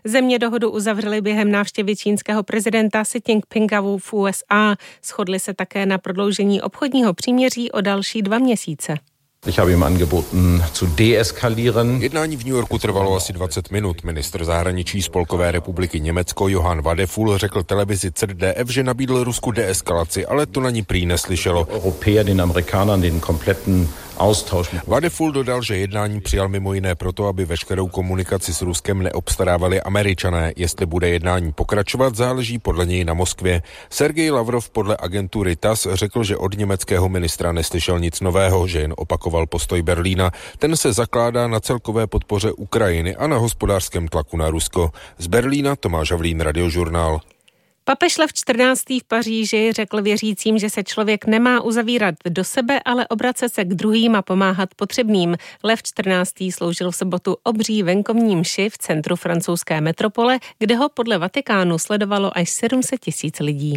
Země dohodu uzavřely během návštěvy čínského prezidenta Xi Jinpinga v USA. Shodli se také na prodloužení obchodního příměří o další 2 měsíce. Ich habe ihm angeboten zu deeskalieren. Jednání v New Yorku trvalo asi 20 minut. Ministr zahraničí Spolkové republiky Německo Johann Wadephul řekl televizi ZDF, že nabídl Rusku deeskalaci, ale to na ní prý neslyšelo. Europäer den Amerikanern den kompletten Austausch. Wadephul dodal, že jednání přijal mimo jiné proto, aby veškerou komunikaci s Ruskem neobstarávali Američané. Jestli bude jednání pokračovat, záleží podle něj na Moskvě. Sergej Lavrov podle agentury TASS řekl, že od německého ministra neslyšel nic nového, že jen opakoval postoj Berlína. Ten se zakládá na celkové podpoře Ukrajiny a na hospodářském tlaku na Rusko. Z Berlína Tomáš Havlín, Radiožurnál. Papež Lev XIV. V Paříži řekl věřícím, že se člověk nemá uzavírat do sebe, ale obracet se k druhým a pomáhat potřebným. Lev XIV. Sloužil v sobotu obří venkovní mši v centru francouzské metropole, kde ho podle Vatikánu sledovalo až 700 000 lidí.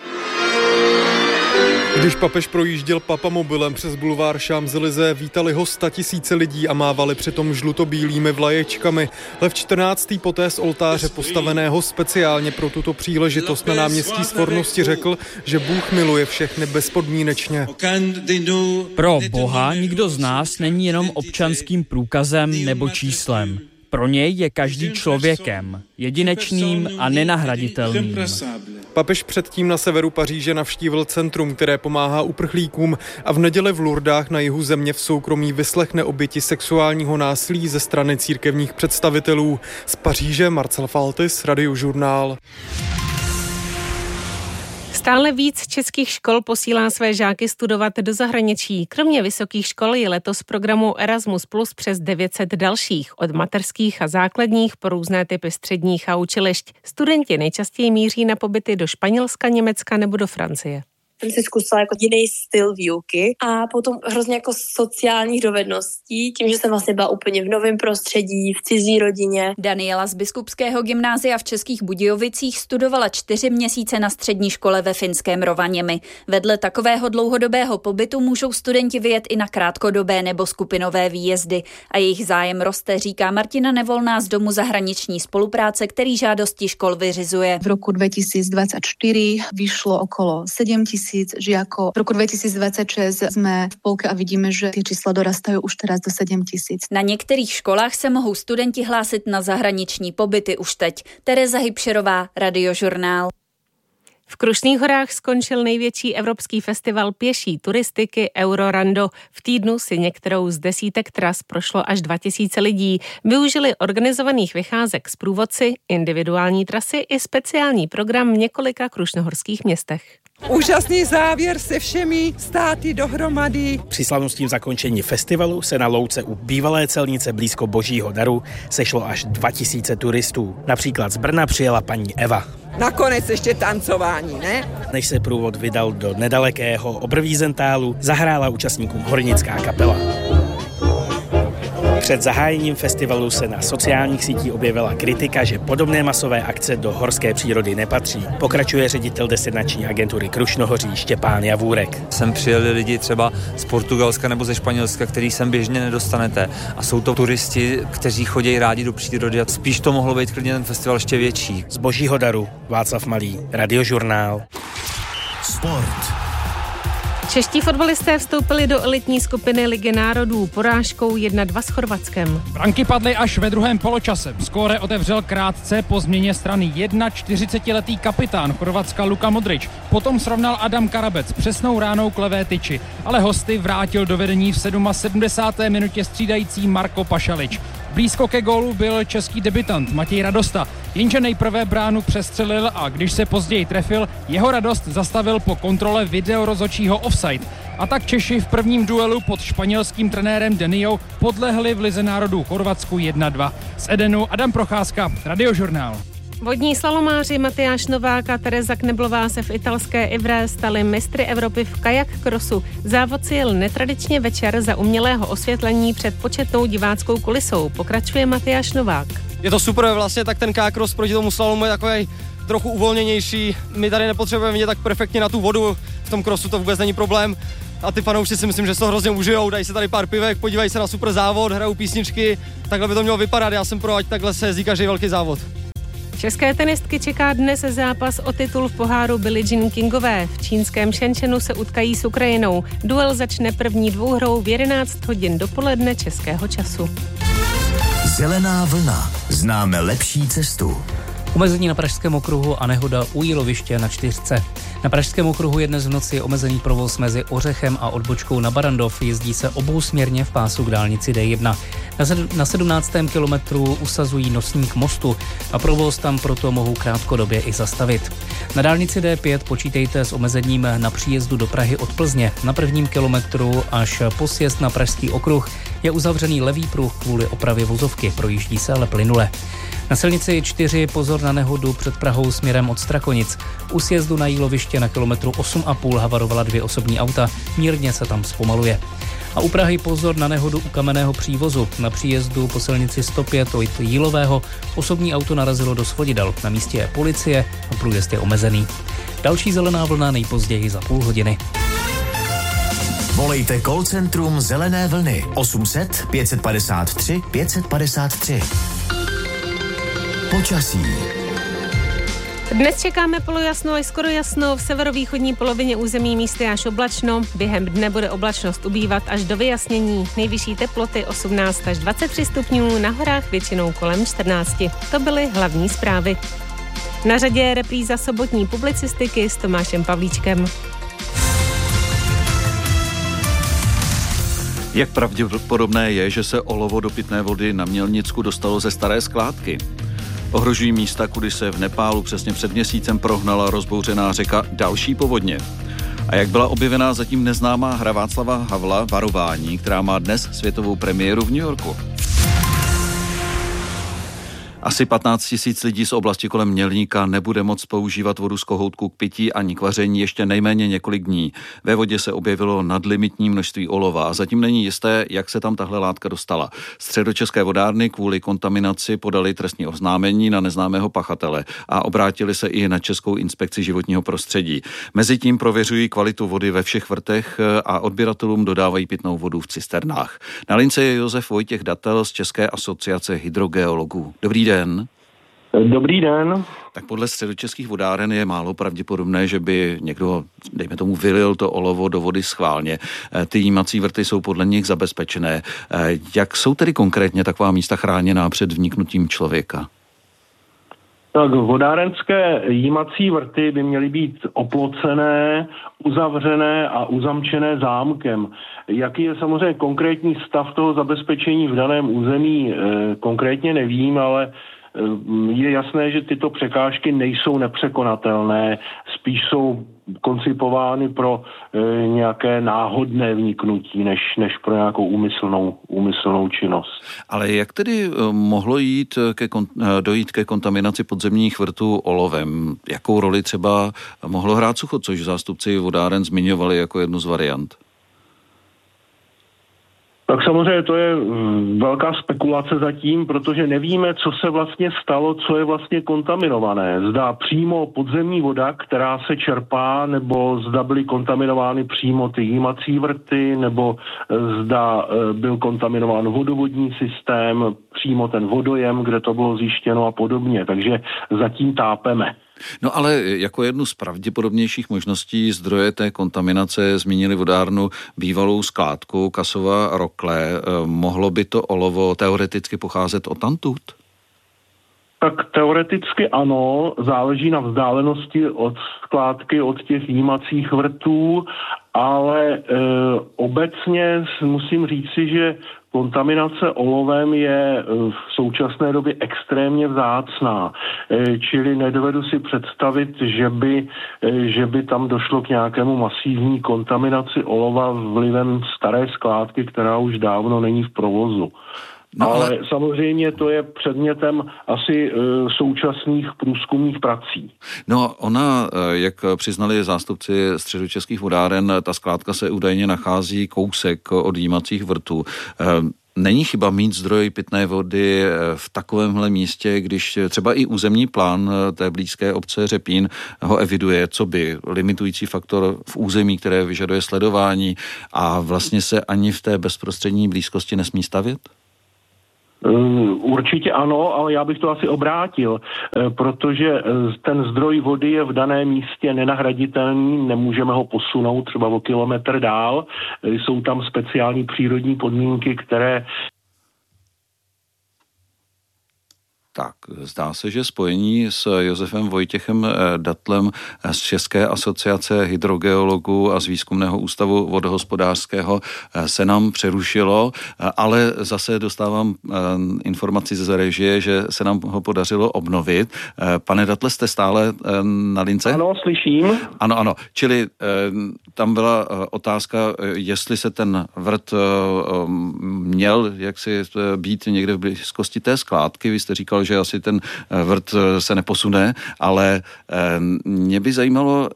Když papež projížděl papamobilem přes bulvár Champs-Élysées, vítali ho 100 000 lidí a mávali přitom žlutobílými vlaječkami. Lev XIV. Poté z oltáře postaveného speciálně pro tuto příležitost na náměstí Svornosti řekl, že Bůh miluje všechny bezpodmínečně. Pro Boha nikdo z nás není jenom občanským průkazem nebo číslem. Pro něj je každý člověkem, jedinečným a nenahraditelným. Papež předtím na severu Paříže navštívil centrum, které pomáhá uprchlíkům, a v neděli v Lourdách na jihu země v soukromí vyslechne oběti sexuálního násilí ze strany církevních představitelů. Z Paříže Marcel Faltis, Radiožurnál. Stále víc českých škol posílá své žáky studovat do zahraničí. Kromě vysokých škol je letos v programu Erasmus Plus přes 900 dalších, od mateřských a základních po různé typy středních a učilišť. Studenti nejčastěji míří na pobyty do Španělska, Německa nebo do Francie. Jsem si zkusila jako jiný styl výuky a potom hrozně jako sociálních dovedností, tím, že jsem vlastně byla úplně v novém prostředí, v cizí rodině. Daniela z Biskupského gymnázia v Českých Budějovicích studovala 4 měsíce na střední škole ve finském Rovaniemi. Vedle takového dlouhodobého pobytu můžou studenti vyjet i na krátkodobé nebo skupinové výjezdy a jejich zájem roste, říká Martina Nevolná z Domu zahraniční spolupráce, který žádosti škol vyřizuje. V roku 2024 vyšlo okolo 7 000 žiakov. V roku 2026 sme v polke a vidíme, že tie čísla dorastajú už teraz do 7 000. Na některých školách se mohou studenti hlásit na zahraniční pobyty už teď. Tereza Hybšerová, Radiožurnál. V Krušných horách skončil největší evropský festival pěší turistiky Eurorando. V týdnu si některou z desítek tras prošlo až 2000 lidí. Využili organizovaných vycházek s průvodci, individuální trasy i speciální program v několika krušnohorských městech. Úžasný závěr se všemi státy dohromady. Při slavnostním zakončení festivalu se na louce u bývalé celnice blízko Božího daru sešlo až 2000 turistů. Například z Brna přijela paní Eva. Nakonec ještě tancování, ne? Než se průvod vydal do nedalekého Oberwiesentálu, zahrála účastníkům hornická kapela. Před zahájením festivalu se na sociálních sítích objevila kritika, že podobné masové akce do horské přírody nepatří. Pokračuje ředitel destinační agentury Krušnohoří Štěpán Javůrek. Sem přijeli lidi třeba z Portugalska nebo ze Španělska, který sem běžně nedostanete. A jsou to turisti, kteří chodí rádi do přírody a spíš to mohlo být klidně ten festival ještě větší. Z Božího daru Václav Malý, Radiožurnál. Sport. Čeští fotbalisté vstoupili do elitní skupiny Ligy národů porážkou 1-2 s Chorvatskem. Branky padly až ve druhém poločase. Skóre otevřel krátce po změně strany 41letý kapitán Chorvatska Luka Modrić. Potom srovnal Adam Karabec přesnou ránou k levé tyči, ale hosty vrátil do vedení v 77. minutě střídající Marko Pašalič. Blízko ke gólu byl český debutant Matěj Radosta, jenže nejprve bránu přestřelil a když se později trefil, jeho radost zastavil po kontrole videorozhodčího offside. A tak Češi v prvním duelu pod španělským trenérem Deniou podlehli v Lize národů Chorvatsku 1-2. Z Edenu Adam Procházka, Radiožurnál. Vodní slalomáři Matyáš Novák a Tereza Kneblová se v italské Ivrea stali mistry Evropy v kajak crossu. Závod si jel netradičně večer za umělého osvětlení před početnou diváckou kulisou. Pokračuje Matyáš Novák. Je to super, vlastně tak ten kajak cross proti tomu slalomu je takový trochu uvolněnější. My tady nepotřebujeme vidět tak perfektně na tu vodu, v tom crossu to vůbec není problém. A ty fanoušci si myslím, že se to hrozně užijou, dají se tady pár pivek, podívají se na super závod, hrajou písničky, takhle by to mělo vypadat, já jsem pro, ať takhle se jezdí každý velký závod. České tenistky čeká dnes zápas o titul v poháru Billie Jean Kingové. V čínském Shenzhenu se utkají s Ukrajinou. Duel začne první dvouhrou v 11 hodin dopoledne českého času. Zelená vlna. Známe lepší cestu. Omezení na Pražském okruhu a nehoda u Jíloviště na 4. Na Pražském okruhu je dnes v noci omezený provoz mezi Ořechem a odbočkou na Barandov. Jezdí se obousměrně v pásu k dálnici D1. Na 17. kilometru usazují nosník mostu a provoz tam proto mohou krátkodobě i zastavit. Na dálnici D5 počítejte s omezením na příjezdu do Prahy od Plzně. Na 1. kilometru až po sjezd na Pražský okruh je uzavřený levý pruh kvůli opravě vozovky. Projíždí se ale plynule. Na silnici 4 pozor na nehodu před Prahou směrem od Strakonic. U sjezdu na Jíloviště na kilometru 8,5 havarovala 2 osobní auta, mírně se tam zpomaluje. A u Prahy pozor na nehodu u Kamenného přívozu. Na příjezdu po silnici 105 od Jílového osobní auto narazilo do svodidel. Na místě je policie a průjezd je omezený. Další zelená vlna nejpozději za půl hodiny. Volejte call centrum Zelené vlny 800 553 553. Počasí. Dnes čekáme polojasno až skoro jasno, v severovýchodní polovině území místy až oblačno. Během dne bude oblačnost ubývat až do vyjasnění. Nejvyšší teploty 18 až 23 stupňů, na horách většinou kolem 14. To byly hlavní zprávy. Na řadě je repríza sobotní publicistiky s Tomášem Pavlíčkem. Jak pravděpodobné je, že se olovo do pitné vody na Mělnicku dostalo ze staré skládky? Ohrožují místa, kudy se v Nepálu přesně před měsícem prohnala rozbouřená řeka další povodně. A jak byla objevená zatím neznámá hra Václava Havla Varování, která má dnes světovou premiéru v New Yorku. Asi 15 000 lidí z oblasti kolem Mělníka nebude moct používat vodu z kohoutku k pití ani k vaření ještě nejméně několik dní. Ve vodě se objevilo nadlimitní množství olova a zatím není jisté, jak se tam tahle látka dostala. Středočeské vodárny kvůli kontaminaci podali trestní oznámení na neznámého pachatele a obrátili se i na Českou inspekci životního prostředí. Mezitím prověřují kvalitu vody ve všech vrtech a odběratelům dodávají pitnou vodu v cisternách. Na lince je Josef Vojtěch Datel z České asociace hydrogeologů. Dobrý den. Dobrý den. Tak podle středočeských vodáren je málo pravděpodobné, že by někdo, dejme tomu, vylil to olovo do vody schválně. Ty jímací vrty jsou podle nich zabezpečené. Jak jsou tedy konkrétně taková místa chráněná před vniknutím člověka? Tak vodárenské jímací vrty by měly být oplocené, uzavřené a uzamčené zámkem. Jaký je samozřejmě konkrétní stav toho zabezpečení v daném území, konkrétně nevím, ale je jasné, že tyto překážky nejsou nepřekonatelné, spíš jsou koncipovány pro nějaké náhodné vniknutí, než pro nějakou úmyslnou činnost. Ale jak tedy mohlo dojít ke kontaminaci podzemních vrtů olovem? Jakou roli třeba mohlo hrát sucho, což zástupci vodáren zmiňovali jako jednu z variant? Tak samozřejmě to je velká spekulace zatím, protože nevíme, co se vlastně stalo, co je vlastně kontaminované. Zda přímo podzemní voda, která se čerpá, nebo zda byly kontaminovány přímo ty jímací vrty, nebo zda byl kontaminován vodovodní systém, přímo ten vodojem, kde to bylo zjištěno a podobně. Takže zatím tápeme. No ale jako jednu z pravděpodobnějších možností zdroje té kontaminace zmínili vodárnu bývalou skládku Kasova Rokle. Mohlo by to olovo teoreticky pocházet odtamtud? Tak teoreticky ano, záleží na vzdálenosti od skládky, od těch jímacích vrtů, ale obecně musím říci, že kontaminace olovem je v současné době extrémně vzácná, čili nedovedu si představit, že by tam došlo k nějakému masivní kontaminaci olova vlivem staré skládky, která už dávno není v provozu. No, ale samozřejmě to je předmětem asi současných průzkumných prací. No ona, jak přiznali zástupci středočeských vodáren, ta skládka se údajně nachází kousek od jímacích vrtů. Není chyba mít zdroj pitné vody v takovémhle místě, když třeba i územní plán té blízké obce Řepín ho eviduje, co by limitující faktor v území, které vyžaduje sledování a vlastně se ani v té bezprostřední blízkosti nesmí stavět? Určitě ano, ale já bych to asi obrátil, protože ten zdroj vody je v daném místě nenahraditelný, nemůžeme ho posunout třeba o kilometr dál, jsou tam speciální přírodní podmínky, které... Tak, zdá se, že spojení s Josefem Vojtěchem Datlem z České asociace hydrogeologů a z Výzkumného ústavu vodohospodářského se nám přerušilo, ale zase dostávám informaci ze režie, že se nám ho podařilo obnovit. Pane Datle, jste stále na lince? Ano, slyším. Ano, čili tam byla otázka, jestli se ten vrt měl jaksi být někde v blízkosti té skládky. Vy jste říkal, že asi ten vrt se neposune, ale mě by zajímalo...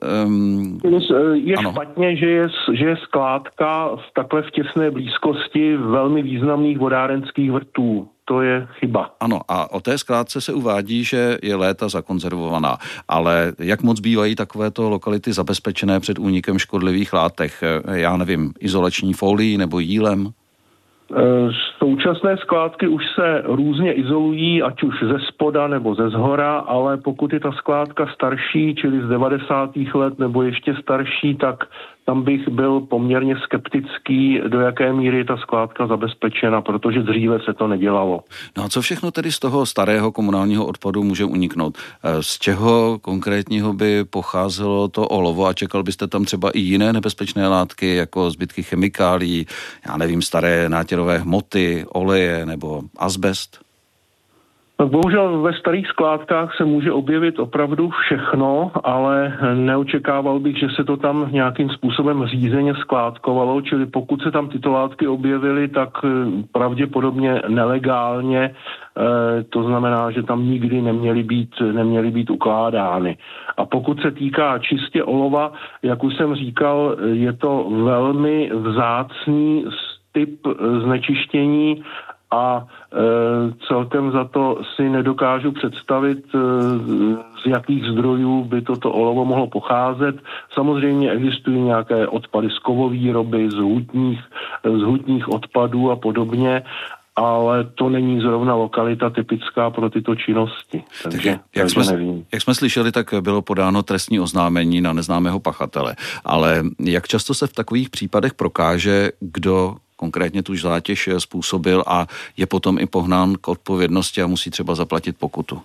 Je špatně, že je skládka takhle v těsné blízkosti velmi významných vodárenských vrtů. To je chyba. Ano, a o té skládce se uvádí, že je léta zakonzervovaná. Ale jak moc bývají takovéto lokality zabezpečené před únikem škodlivých látek? Já nevím, izolační folií nebo jílem? Současné skládky už se různě izolují, ať už ze spoda nebo ze zhora, ale pokud je ta skládka starší, čili z 90. let nebo ještě starší, tak tam bych byl poměrně skeptický, do jaké míry je ta skládka zabezpečena, protože dříve se to nedělalo. No a co všechno tedy z toho starého komunálního odpadu může uniknout? Z čeho konkrétního by pocházelo to olovo a čekal byste tam třeba i jiné nebezpečné látky, jako zbytky chemikálií, já nevím, staré nátěrové hmoty, oleje nebo azbest? Tak bohužel ve starých skládkách se může objevit opravdu všechno, ale neočekával bych, že se to tam nějakým způsobem řízeně skládkovalo, čili pokud se tam tyto látky objevily, tak pravděpodobně nelegálně, to znamená, že tam nikdy neměly být ukládány. A pokud se týká čistě olova, jak už jsem říkal, je to velmi vzácný typ znečištění, a celkem za to si nedokážu představit, z jakých zdrojů by toto olovo mohlo pocházet. Samozřejmě existují nějaké odpady z kovovýroby, z hutních odpadů a podobně, ale to není zrovna lokalita typická pro tyto činnosti. Takže jak jsme slyšeli, tak bylo podáno trestní oznámení na neznámého pachatele. Ale jak často se v takových případech prokáže, kdo konkrétně tu zátěž způsobil a je potom i pohnán k odpovědnosti a musí třeba zaplatit pokutu?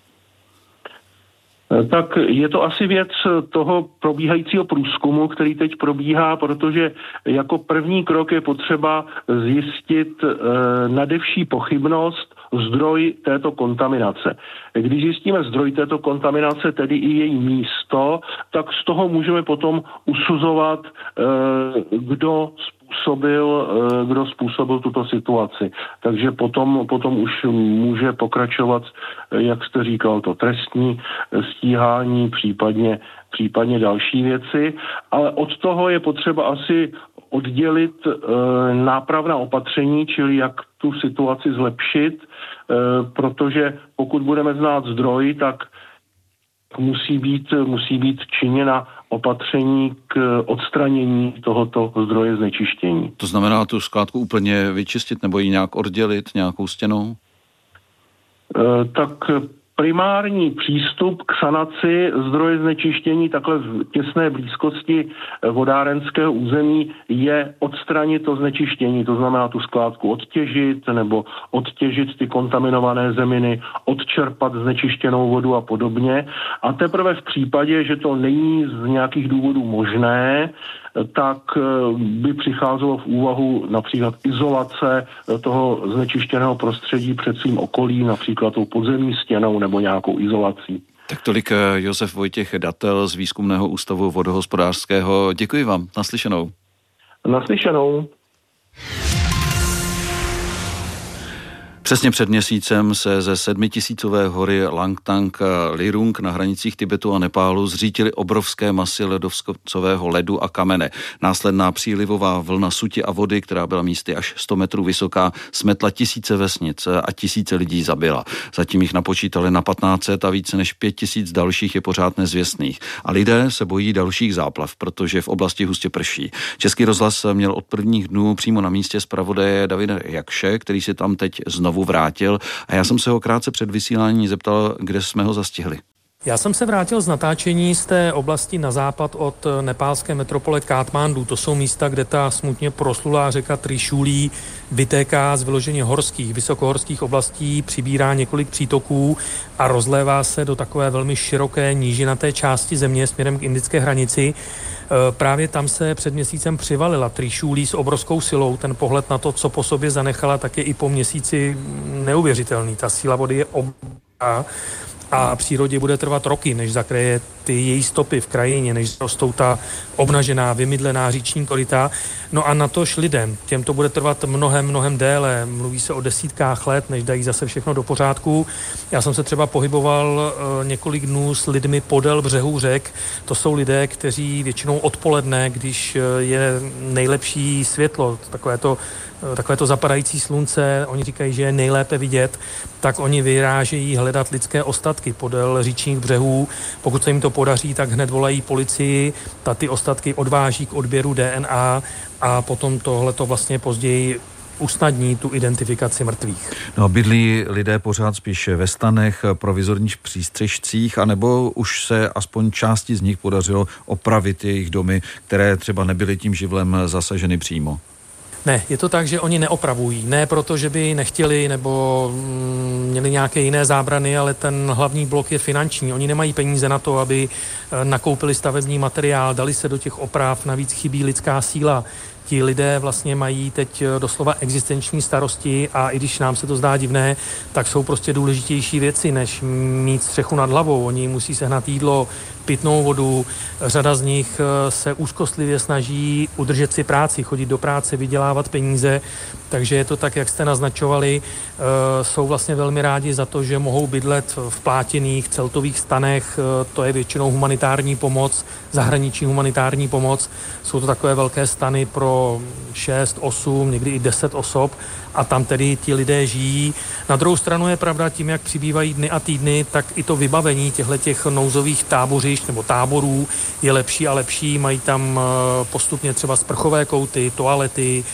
Tak je to asi věc toho probíhajícího průzkumu, který teď probíhá, protože jako první krok je potřeba zjistit nadevší pochybnost, zdroj této kontaminace. Když zjistíme zdroj této kontaminace, tedy i její místo, tak z toho můžeme potom usuzovat, kdo způsobil tuto situaci. Takže potom už může pokračovat, jak jste říkal, to trestní stíhání, případně další věci, ale od toho je potřeba asi oddělit nápravná opatření, čili jak tu situaci zlepšit, protože pokud budeme znát zdroj, tak musí být činěna opatření k odstranění tohoto zdroje znečištění. To znamená tu skládku úplně vyčistit nebo ji nějak oddělit nějakou stěnou? Tak primární přístup k sanaci zdroje znečištění takhle v těsné blízkosti vodárenského území je odstranit to znečištění, to znamená tu skládku odtěžit nebo odtěžit ty kontaminované zeminy, odčerpat znečištěnou vodu a podobně. A teprve v případě, že to není z nějakých důvodů možné, tak by přicházelo v úvahu například izolace toho znečištěného prostředí před svým okolím, například tou podzemní stěnou nebo nějakou izolací. Tak tolik Josef Vojtěch Datel z Výzkumného ústavu vodohospodářského. Děkuji vám. Naslyšenou. Naslyšenou. Přesně před měsícem se ze 7000 hory Langtang Lirung na hranicích Tibetu a Nepálu zřítily obrovské masy ledovcového ledu a kamene. Následná přílivová vlna suti a vody, která byla místy až 100 metrů vysoká, smetla tisíce vesnic a tisíce lidí zabila. Zatím jich napočítali na 1500 a více než 5000 dalších je pořád nezvěstných. A lidé se bojí dalších záplav, protože v oblasti hustě prší. Český rozhlas měl od prvních dnů přímo na místě zpravodaje Davida Jakše, který si tam teď znovu znovu vrátil a já jsem se ho krátce před vysílání zeptal, kde jsme ho zastihli. Já jsem se vrátil z natáčení z té oblasti na západ od nepálské metropole Katmandu. To jsou místa, kde ta smutně proslulá řeka Trishuli vytéká z vyloženě horských, vysokohorských oblastí, přibírá několik přítoků a rozlévá se do takové velmi široké nížinaté části země směrem k indické hranici. Právě tam se před měsícem přivalila Trishuli s obrovskou silou. Ten pohled na to, co po sobě zanechala, tak je i po měsíci neuvěřitelný. Ta síla vody je obrovská. A přírodě bude trvat roky, než zakryje ty její stopy v krajině, než rostou ta obnažená, vymydlená říční koryta. No a natož lidem. Těm to bude trvat mnohem déle. Mluví se o desítkách let, než dají zase všechno do pořádku. Já jsem se třeba pohyboval několik dnů s lidmi podél břehů řek. To jsou lidé, kteří většinou odpoledne, když je nejlepší světlo, takové to zapadající slunce, oni říkají, že je nejlépe vidět, tak oni vyrážejí hledat lidské ostatky podél říčních břehů. Pokud se jim to podaří, tak hned volají policii, ta ty ostatky odváží k odběru DNA a potom tohleto vlastně později usnadní tu identifikaci mrtvých. No, bydlí lidé pořád spíše ve stanech, provizorních přístřešcích, anebo už se aspoň části z nich podařilo opravit jejich domy, které třeba nebyly tím živlem zasaženy přímo? Ne, je to tak, že oni neopravují. Ne proto, že by nechtěli nebo měli nějaké jiné zábrany, ale ten hlavní blok je finanční. Oni nemají peníze na to, aby nakoupili stavební materiál, dali se do těch oprav, navíc chybí lidská síla. Ti lidé vlastně mají teď doslova existenční starosti a i když nám se to zdá divné, tak jsou prostě důležitější věci, než mít střechu nad hlavou. Oni musí sehnat jídlo, pitnou vodu. Řada z nich se úzkostlivě snaží udržet si práci, chodit do práce, vydělávat peníze. Takže je to tak, jak jste naznačovali. Jsou vlastně velmi rádi za to, že mohou bydlet v plátěných celtových stanech. To je většinou humanitární pomoc, zahraniční humanitární pomoc. Jsou to takové velké stany pro 6, 8, někdy i 10 osob a tam tedy ti lidé žijí. Na druhou stranu je pravda, tím, jak přibývají dny a týdny, tak i to vybavení těchto nouzových tábořišť nebo táborů je lepší a lepší. Mají tam postupně třeba sprchové kouty, toalety,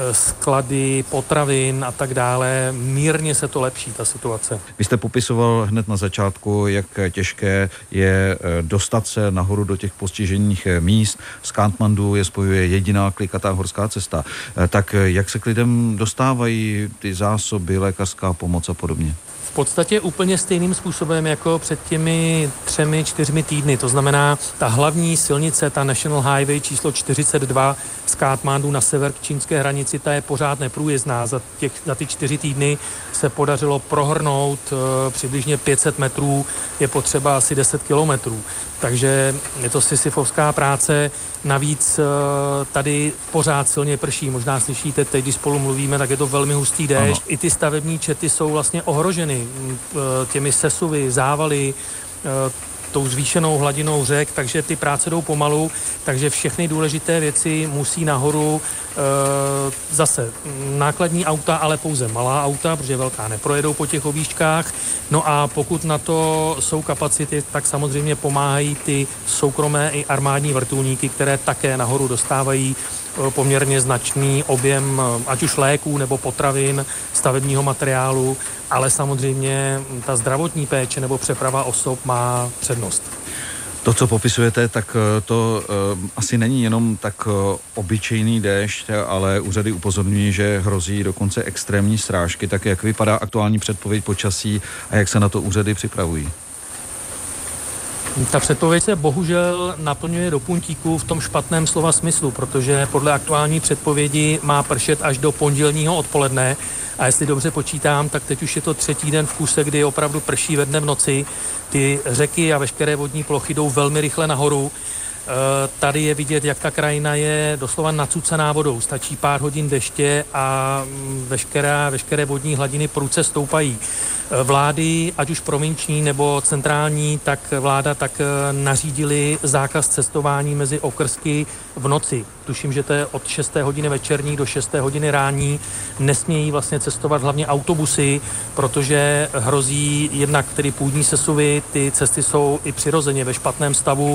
sklady, potravin a tak dále. Mírně se to lepší, ta situace. Vy jste popisoval hned na začátku, jak těžké je dostat se nahoru do těch postižených míst. Z Katmandu je spojuje jediná klikatá horská cesta. Tak jak se k lidem dostávají ty zásoby, lékařská pomoc a podobně? V podstatě úplně stejným způsobem jako před těmi 3-4 týdny. To znamená, ta hlavní silnice, ta National Highway číslo 42 z Katmandu na sever k čínské hranici, ta je pořád neprůjezdná. Za ty 4 týdny se podařilo prohrnout přibližně 500 metrů, je potřeba asi 10 kilometrů. Takže je to sisyfovská práce. Navíc tady pořád silně prší. Možná slyšíte teď, když spolu mluvíme, tak je to velmi hustý déšť. I ty stavební čety jsou vlastně ohroženy těmi sesuvy, závaly, tou zvýšenou hladinou řek, takže ty práce jdou pomalu, takže všechny důležité věci musí nahoru zase nákladní auta, ale pouze malá auta, protože velká neprojedou po těch objížďkách. No a pokud na to jsou kapacity, tak samozřejmě pomáhají ty soukromé i armádní vrtulníky, které také nahoru dostávají poměrně značný objem ať už léků nebo potravin, stavebního materiálu, ale samozřejmě ta zdravotní péče nebo přeprava osob má přednost. To, co popisujete, tak to asi není jenom tak obyčejný déšť, ale úřady upozorňují, že hrozí dokonce extrémní srážky. Tak jak vypadá aktuální předpověď počasí a jak se na to úřady připravují? Ta předpověď se bohužel naplňuje do puntíku v tom špatném slova smyslu, protože podle aktuální předpovědi má pršet až do pondělního odpoledne a jestli dobře počítám, tak teď už je to 3. den v kuse, kdy opravdu prší ve dne v noci. Ty řeky a veškeré vodní plochy jdou velmi rychle nahoru. Tady je vidět, jak ta krajina je doslova nacucená vodou. Stačí pár hodin deště a veškeré vodní hladiny prudce stoupají. Vlády, ať už provinční nebo centrální, tak vláda tak nařídili zákaz cestování mezi okrsky v noci. Tuším, že to je od 6. hodiny večerní do 6. hodiny rání. Nesmějí vlastně cestovat hlavně autobusy, protože hrozí jednak tedy půdní sesuvy, ty cesty jsou i přirozeně ve špatném stavu,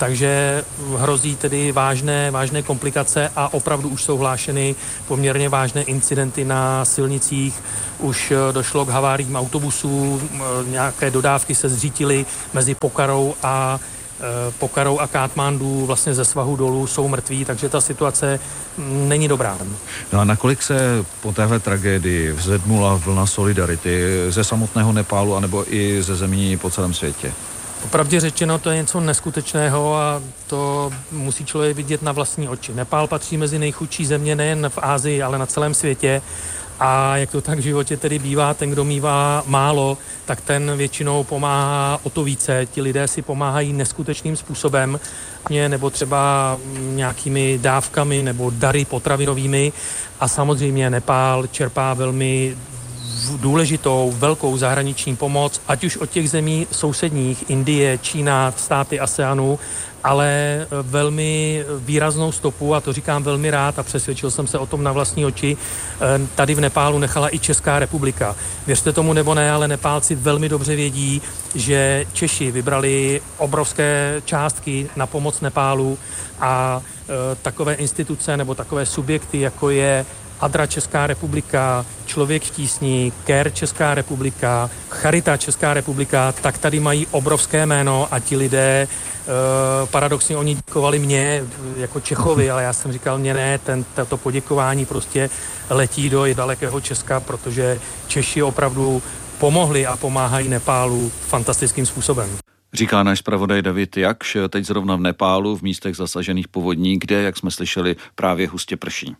takže hrozí tedy vážné komplikace a opravdu už jsou hlášeny poměrně vážné incidenty na silnicích. Už došlo k haváriím autobusů, nějaké dodávky se zřítily mezi Pokarou a Katmandu, vlastně ze svahu dolů jsou mrtví, takže ta situace není dobrá. No a nakolik se po téhle tragédii vzedmula vlna solidarity ze samotného Nepálu anebo i ze zemí po celém světě? Popravdě řečeno, to je něco neskutečného a to musí člověk vidět na vlastní oči. Nepál patří mezi nejchudší země nejen v Asii, ale na celém světě. A jak to tak v životě tedy bývá, ten, kdo mívá málo, tak ten většinou pomáhá o to více. Ti lidé si pomáhají neskutečným způsobem, nebo třeba nějakými dávkami nebo dary potravinovými. A samozřejmě Nepál čerpá velmi důležitou, velkou zahraniční pomoc, ať už od těch zemí sousedních, Indie, Čína, státy ASEANu, ale velmi výraznou stopu, a to říkám velmi rád a přesvědčil jsem se o tom na vlastní oči, tady v Nepálu nechala i Česká republika. Věřte tomu nebo ne, ale Nepálci velmi dobře vědí, že Češi vybrali obrovské částky na pomoc Nepálu a takové instituce nebo takové subjekty, jako je Adra Česká republika, Člověk v tísni, CARE Česká republika, Charita Česká republika, tak tady mají obrovské jméno a ti lidé paradoxně oni děkovali mě jako Čechovi, ale já jsem říkal, mě ne, to poděkování prostě letí do dalekého Česka, protože Češi opravdu pomohli a pomáhají Nepálu fantastickým způsobem. Říká náš zpravodaj David Jakš, teď zrovna v Nepálu, v místech zasažených povodní, kde, jak jsme slyšeli, právě hustě prší.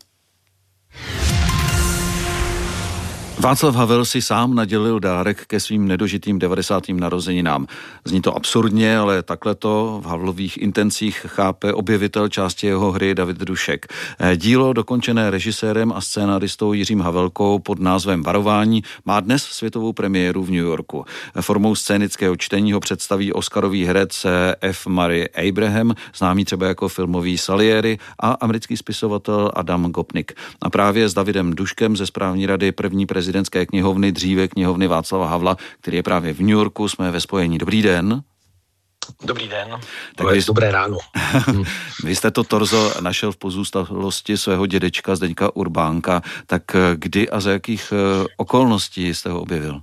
Václav Havel si sám nadělil dárek ke svým nedožitým 90. narozeninám. Zní to absurdně, ale takhle to v Havlových intencích chápe objevitel části jeho hry David Dušek. Dílo, dokončené režisérem a scénaristou Jiřím Havelkou pod názvem Varování, má dnes světovou premiéru v New Yorku. Formou scénického čtení ho představí oscarový herec F. Murray Abraham, známý třeba jako filmový Salieri, a americký spisovatel Adam Gopnik. A právě s Davidem Duškem ze správní rady první prezidentské knihovny, dříve knihovny Václava Havla, který je právě v New Yorku, jsme ve spojení. Dobrý den. Dobrý den. Dobré ráno. Vy jste to torzo našel v pozůstalosti svého dědečka Zdeňka Urbánka. Tak kdy a za jakých okolností jste ho objevil?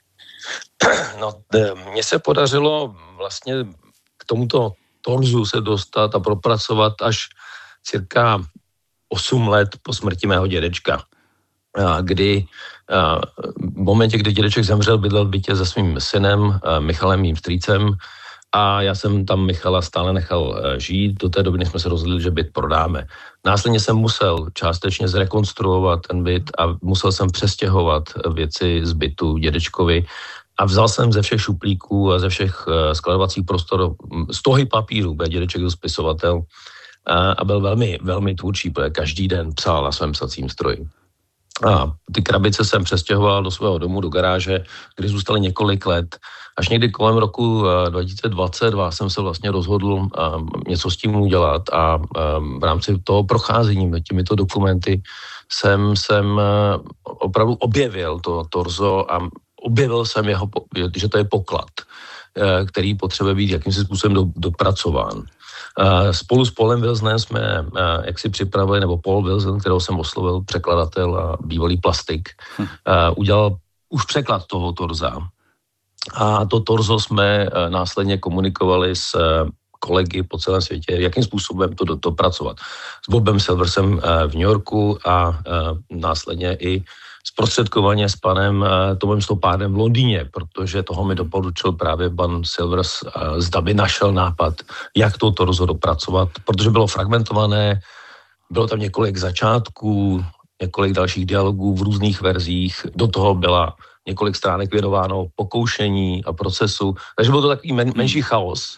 No, mně se podařilo vlastně k tomuto torzu se dostat a propracovat až cirka 8 let po smrti mého dědečka. Kdy v momentě, kdy dědeček zemřel, bydlel v bytě se svým synem Michalem, mým strýcem, a já jsem tam Michala stále nechal žít. Do té doby, než jsme se rozhodli, že byt prodáme. Následně jsem musel částečně zrekonstruovat ten byt a musel jsem přestěhovat věci z bytu dědečkovi a vzal jsem ze všech šuplíků a ze všech skladovacích prostor stohy papíru, protože dědeček byl spisovatel a byl velmi, velmi tvůrčí, protože každý den psal na svém psacím stroji. A ty krabice jsem přestěhoval do svého domu, do garáže, kde zůstaly několik let. Až někdy kolem roku 2022 jsem se vlastně rozhodl něco s tím udělat a v rámci toho procházení těmito dokumenty jsem opravdu objevil to torzo a objevil jsem že to je poklad, který potřebuje být jakýmsi způsobem dopracován. Spolu s Paulem Wilsonem jsme jaksi připravili, nebo Paul Wilson, kterého jsem oslovil, překladatel a bývalý plastik, udělal už překlad toho torza. A to torzo jsme následně komunikovali s kolegy po celém světě, jakým způsobem to dopracovat. S Bobem Silversem v New Yorku a následně i zprostředkovaně s panem Tomem Stopárem v Londýně, protože toho mi doporučil právě pan Silvers, zda by našel nápad, jak to torzo dopracovat, protože bylo fragmentované, bylo tam několik začátků, několik dalších dialogů v různých verzích, do toho byla několik stránek věnováno pokoušení a procesu, takže byl to takový menší chaos.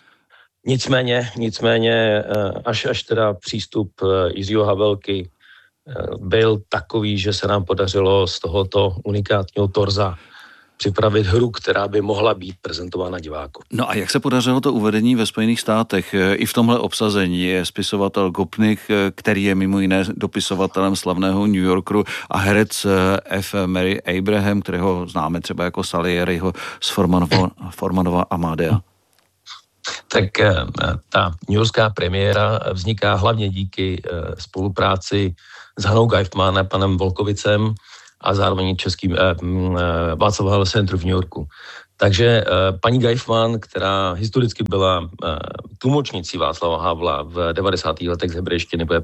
Nicméně až teda přístup Jiřího Havelky byl takový, že se nám podařilo z tohoto unikátního torza připravit hru, která by mohla být prezentována divákům. No a jak se podařilo to uvedení ve Spojených státech? I v tomhle obsazení je spisovatel Gopnik, který je mimo jiné dopisovatelem slavného New Yorkeru, a herec F. Murray Abraham, kterého známe třeba jako Salieriho z Formanova Amadea. tak ta newyorská premiéra vzniká hlavně díky spolupráci s Hanou Geifman a panem Volkovicem a zároveň českým Václav Havel Centru v New Yorku. Takže paní Geifman, která historicky byla tlumočnicí Václava Havla v 90. letech z hebrejštiny, byla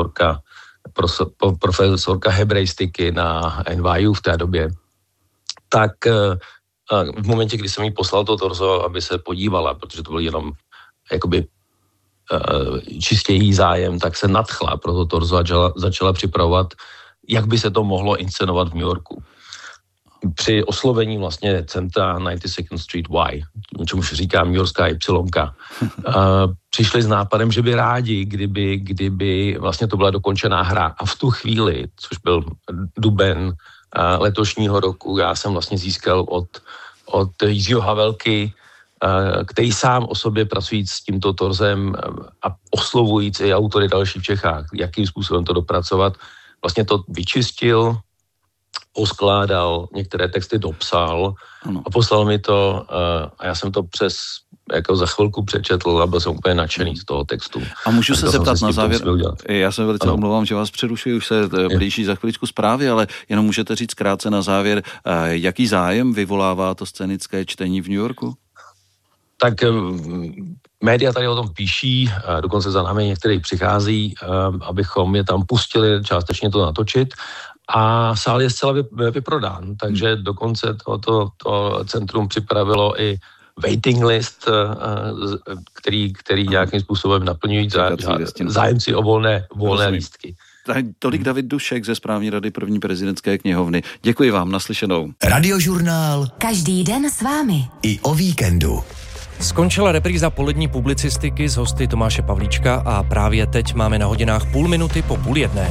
profesorka hebrejstiky na NYU v té době, tak v momentě, kdy jsem jí poslal to torzo, aby se podívala, protože to byl jenom jakoby čistě její zájem, tak se nadchla pro to torzo a začala připravovat, jak by se to mohlo inscenovat v New Yorku. Při oslovení vlastně centra 92nd Street Y, čemuž říkám New Yorkská Y, přišli s nápadem, že by rádi, kdyby vlastně to byla dokončená hra. A v tu chvíli, což byl duben letošního roku, já jsem vlastně získal od Jiřího Havelky, který sám o sobě pracujíc s tímto torzem a oslovujíc i autory další v Čechách, jakým způsobem to dopracovat, vlastně to vyčistil, poskládal, některé texty dopsal a poslal mi to a já jsem to jako za chvilku přečetl a byl jsem úplně nadšený z toho textu. A můžu se zeptat na závěr, já se velice omlouvám, že vás přerušuji, už se blíží za chviličku zprávy, ale jenom můžete říct krátce na závěr, jaký zájem vyvolává to scénické čtení v New Yorku? Tak média tady o tom píší, dokonce za námi některý přichází, abychom je tam pustili, částečně to natočit. A sál je zcela vyprodán, takže dokonce to centrum připravilo i waiting list, který nějakým způsobem naplňují zájemci o volné lístky. Tolik David Dušek ze správní rady první prezidentské knihovny. Děkuji vám, naslyšenou. Radiožurnál. Každý den s vámi. I o víkendu. Skončila repríza polední publicistiky s hosty Tomáše Pavlíčka a právě teď máme na hodinách 0:30 po 12:30.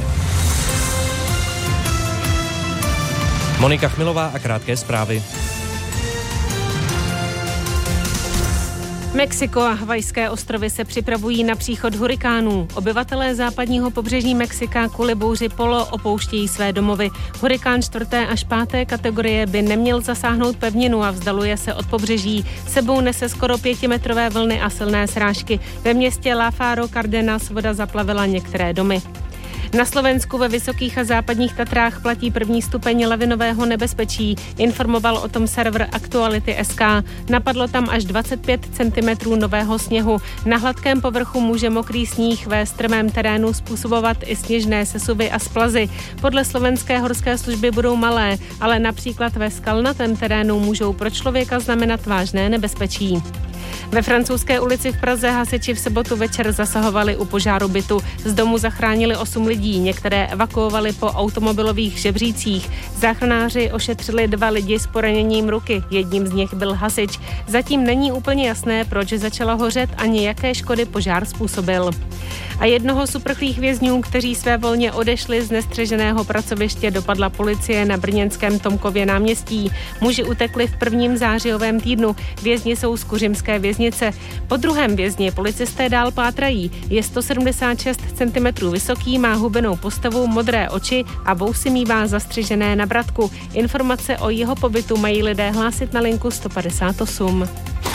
Monika Chmilová a krátké zprávy. Mexiko a Havajské ostrovy se připravují na příchod hurikánů. Obyvatelé západního pobřeží Mexika kvůli bouři Polo opouštějí své domovy. Hurikán 4. až 5. kategorie by neměl zasáhnout pevninu a vzdaluje se od pobřeží. Sebou nese skoro 5metrové vlny a silné srážky. Ve městě La Faro Cardenas voda zaplavila některé domy. Na Slovensku ve Vysokých a Západních Tatrách platí 1. stupeň lavinového nebezpečí. Informoval o tom server Aktuality.sk. Napadlo tam až 25 cm nového sněhu. Na hladkém povrchu může mokrý sníh ve strmém terénu způsobovat i sněžné sesuvy a splazy. Podle slovenské horské služby budou malé, ale například ve skalnatém terénu můžou pro člověka znamenat vážné nebezpečí. Ve Francouzské ulici v Praze hasiči v sobotu večer zasahovali u požáru bytu. Z domu zachránili 8 lidí, některé evakuovali po automobilových žebřících. Záchranáři ošetřili 2 lidi s poraněním ruky, jedním z nich byl hasič. Zatím není úplně jasné, proč začala hořet ani jaké škody požár způsobil. A jednoho z uprchlých vězňů, kteří svévolně odešli z nestřeženého pracoviště, dopadla policie na brněnském Tomkově náměstí. Muži utekli v prvním zářijovém týdnu. Vězni jsou z kuřimské věznice. Po druhém vězni policisté dál pátrají. Je 176 cm vysoký, má hubenou postavu, modré oči a vousy mívá zastřižené na bratku. Informace o jeho pobytu mají lidé hlásit na linku 158.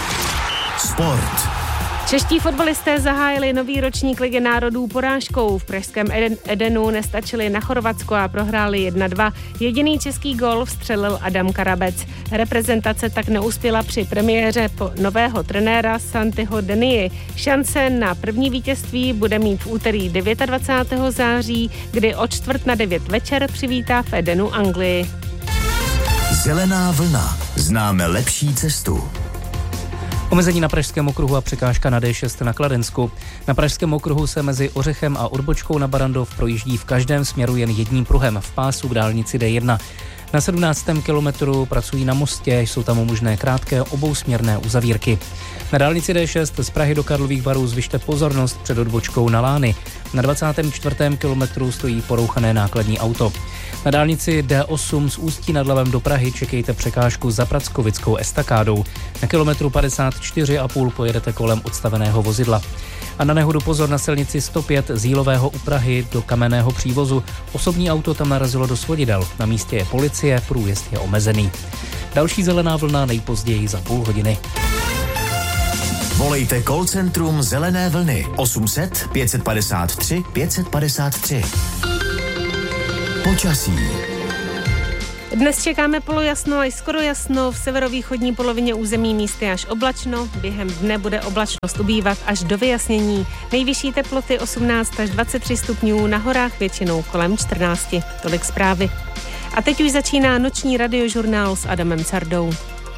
Sport. Čeští fotbalisté zahájili nový ročník Ligy národů porážkou. V pražském Edenu nestačili na Chorvatsko a prohráli 1-2. Jediný český gól vstřelil Adam Karabec. Reprezentace tak neuspěla při premiéře nového trenéra Santiho Denii. Šance na první vítězství bude mít v úterý 29. září, kdy o 8:45 večer přivítá v Edenu Anglii. Zelená vlna. Známe lepší cestu. Omezení na Pražském okruhu a překážka na D6 na Kladensku. Na Pražském okruhu se mezi Ořechem a Odbočkou na Barandov projíždí v každém směru jen jedním pruhem v pásu k dálnici D1. Na 17. kilometru pracují na mostě, jsou tam možné krátké obousměrné uzavírky. Na dálnici D6 z Prahy do Karlových Varů zvyšte pozornost před odbočkou na Lány. Na 24. kilometru stojí porouchané nákladní auto. Na dálnici D8 z Ústí nad Labem do Prahy čekejte překážku za Prackovickou estakádou. Na kilometru 54,5 pojedete kolem odstaveného vozidla. A na nehodu pozor na silnici 105 z Jílového u Prahy do Kamenného přívozu. Osobní auto tam narazilo do svodidel. Na místě je policie, průjezd je omezený. Další zelená vlna nejpozději za půl hodiny. Volejte call centrum Zelené vlny 800 553 553. Počasí. Dnes čekáme polojasno až skoro jasno, v severovýchodní polovině území místy až oblačno, během dne bude oblačnost ubývat až do vyjasnění. Nejvyšší teploty 18 až 23 stupňů, na horách většinou kolem 14. Tolik zprávy. A teď už začíná noční radiožurnál s Adamem Cardou.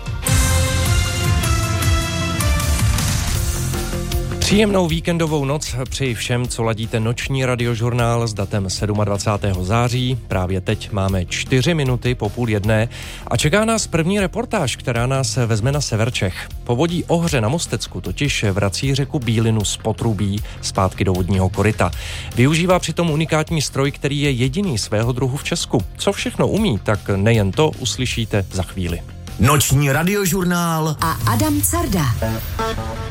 Příjemnou víkendovou noc přeji všem, co ladíte noční radiožurnál s datem 27. září. Právě teď máme 4 minuty po 12:30 a čeká nás první reportáž, která nás vezme na sever Čech. Povodí Ohře na Mostecku totiž vrací řeku Bílinu z potrubí zpátky do vodního koryta. Využívá přitom unikátní stroj, který je jediný svého druhu v Česku. Co všechno umí, tak nejen to uslyšíte za chvíli. Noční radiožurnál a Adam Carda.